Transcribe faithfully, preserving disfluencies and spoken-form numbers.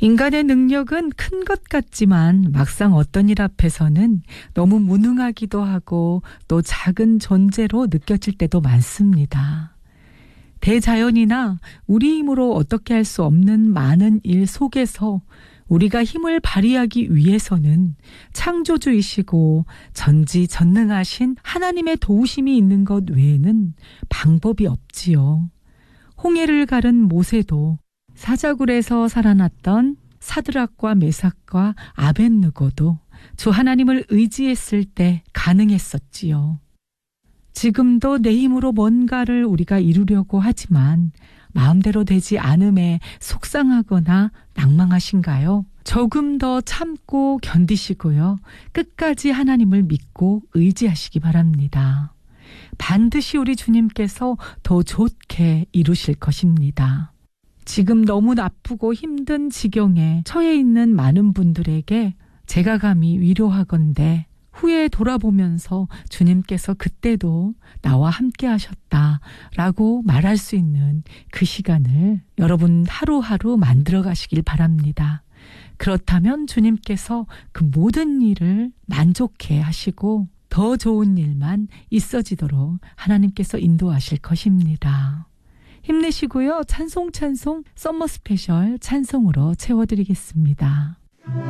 인간의 능력은 큰 것 같지만 막상 어떤 일 앞에서는 너무 무능하기도 하고 또 작은 존재로 느껴질 때도 많습니다. 대자연이나 우리 힘으로 어떻게 할 수 없는 많은 일 속에서 우리가 힘을 발휘하기 위해서는 창조주이시고 전지전능하신 하나님의 도우심이 있는 것 외에는 방법이 없지요. 홍해를 가른 모세도 사자굴에서 살아났던 사드락과 메삭과 아벳느고도 주 하나님을 의지했을 때 가능했었지요. 지금도 내 힘으로 뭔가를 우리가 이루려고 하지만 마음대로 되지 않음에 속상하거나 낭망하신가요? 조금 더 참고 견디시고요. 끝까지 하나님을 믿고 의지하시기 바랍니다. 반드시 우리 주님께서 더 좋게 이루실 것입니다. 지금 너무 나쁘고 힘든 지경에 처해 있는 많은 분들에게 제가 감히 위로하건대 후에 돌아보면서 주님께서 그때도 나와 함께 하셨다라고 말할 수 있는 그 시간을 여러분 하루하루 만들어 가시길 바랍니다. 그렇다면 주님께서 그 모든 일을 만족해 하시고 더 좋은 일만 있어지도록 하나님께서 인도하실 것입니다. 힘내시고요. 찬송 찬송 썸머 스페셜 찬송으로 채워드리겠습니다.